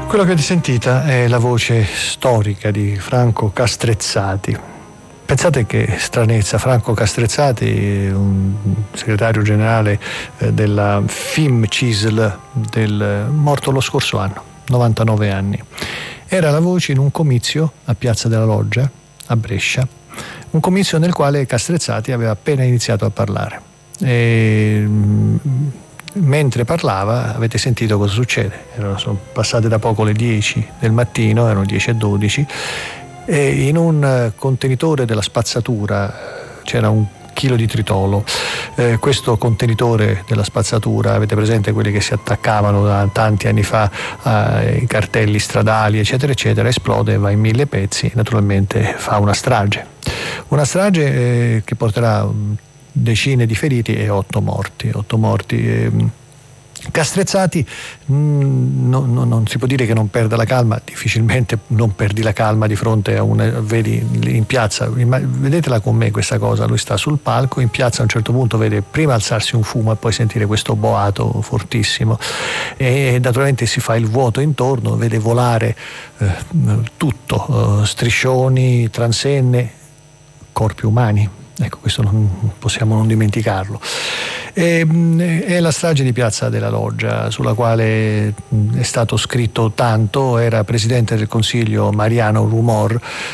Quello che avete sentita è la voce storica di Franco Castrezzati. Pensate che stranezza, Franco Castrezzati, un segretario generale della FIM-CISL, morto lo scorso anno, 99 anni. Era la voce in un comizio a Piazza della Loggia, a Brescia, un comizio nel quale Castrezzati aveva appena iniziato a parlare. Mentre parlava avete sentito cosa succede. Sono passate da poco le 10 del mattino, erano 10:12, e in un contenitore della spazzatura c'era un chilo di tritolo. Questo contenitore della spazzatura, avete presente quelli che si attaccavano da tanti anni fa ai cartelli stradali eccetera eccetera, esplode, va in 1000 pezzi, naturalmente fa una strage che porterà decine di feriti e 8 morti. Castrezzati non si può dire che non perda la calma, difficilmente non perdi la calma di fronte a vedi in piazza, vedetela con me questa cosa, lui sta sul palco in piazza, a un certo punto vede prima alzarsi un fumo e poi sentire questo boato fortissimo e naturalmente si fa il vuoto intorno, vede volare tutto, striscioni, transenne, corpi umani. Ecco, questo non possiamo non dimenticarlo. È la strage di Piazza della Loggia, sulla quale è stato scritto tanto. Era presidente del Consiglio Mariano Rumor.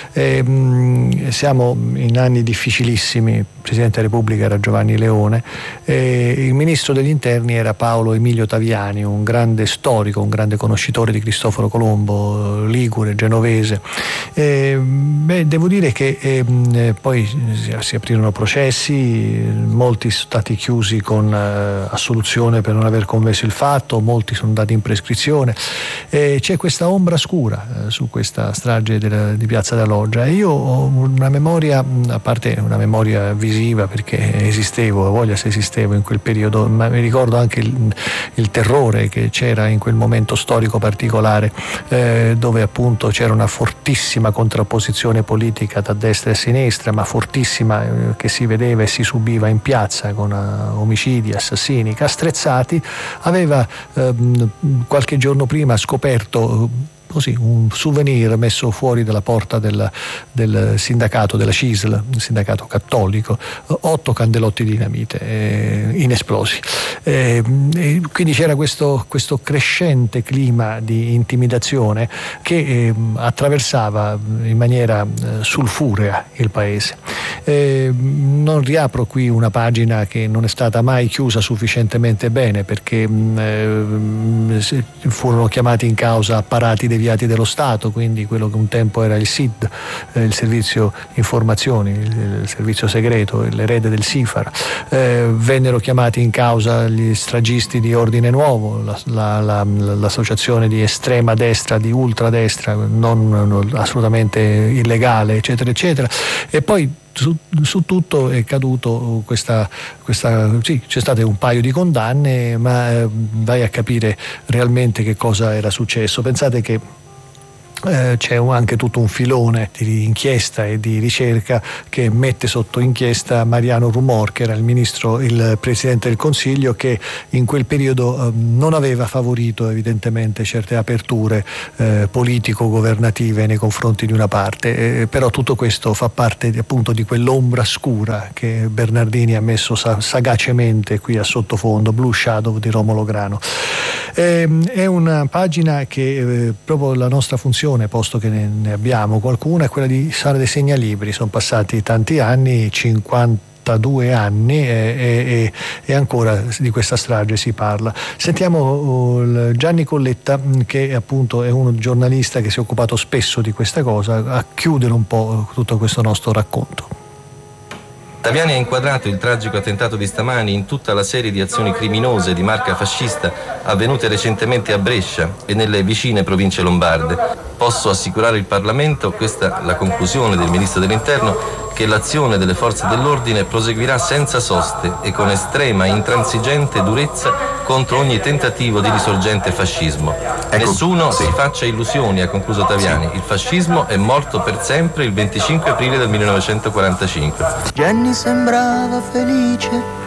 Siamo in anni difficilissimi. Il Presidente della Repubblica era Giovanni Leone. Il Ministro degli Interni era Paolo Emilio Taviani, un grande storico, un grande conoscitore di Cristoforo Colombo, ligure, genovese. Devo dire che poi si aprirono processi, molti sono stati chiusi con assoluzione per non aver commesso il fatto, molti sono andati in prescrizione. C'è questa ombra scura su questa strage di Piazza della Loggia, e io ho una memoria, a parte una memoria visiva perché esistevo, voglia se esistevo in quel periodo, ma mi ricordo anche il terrore che c'era in quel momento storico particolare, dove appunto c'era una fortissima contrapposizione politica da destra e a sinistra, ma fortissima, che si vedeva e si subiva in piazza con omicidi, assassini. Castrezzati aveva qualche giorno prima scoperto così un souvenir messo fuori dalla porta del sindacato della CISL, il sindacato cattolico, 8 candelotti di dinamite inesplosi. Quindi c'era questo crescente clima di intimidazione che attraversava in maniera sulfurea il paese. Non riapro qui una pagina che non è stata mai chiusa sufficientemente bene, perché furono chiamati in causa apparati deviati dello Stato, quindi quello che un tempo era il SID, il servizio informazioni, il servizio segreto, l'erede del SIFAR. Vennero chiamati in causa gli stragisti di Ordine Nuovo, l'associazione di estrema destra, di ultradestra, non assolutamente illegale, eccetera eccetera. E poi su tutto è caduto questa sì, c'è stato un paio di condanne, ma vai a capire realmente che cosa era successo. Pensate che c'è anche tutto un filone di inchiesta e di ricerca che mette sotto inchiesta Mariano Rumor, che era il presidente del Consiglio, che in quel periodo non aveva favorito evidentemente certe aperture politico-governative nei confronti di una parte, però tutto questo fa parte appunto di quell'ombra scura che Bernardini ha messo sagacemente qui a sottofondo, Blue Shadow di Romolo Grano. È una pagina che proprio la nostra funzione, posto che ne abbiamo qualcuna, è quella di Sala dei Segnalibri. Sono passati tanti anni, 52 anni, e ancora di questa strage si parla. Sentiamo Gianni Colletta, che appunto è un giornalista che si è occupato spesso di questa cosa, a chiudere un po' tutto questo nostro racconto. Taviani ha inquadrato il tragico attentato di stamani in tutta la serie di azioni criminose di marca fascista avvenute recentemente a Brescia e nelle vicine province lombarde. Posso assicurare il Parlamento, questa la conclusione del Ministro dell'Interno, che l'azione delle forze dell'ordine proseguirà senza soste e con estrema e intransigente durezza contro ogni tentativo di risorgente fascismo. Nessuno si faccia illusioni, ha concluso Taviani. Il fascismo è morto per sempre il 25 aprile del 1945. Jenny sembrava felice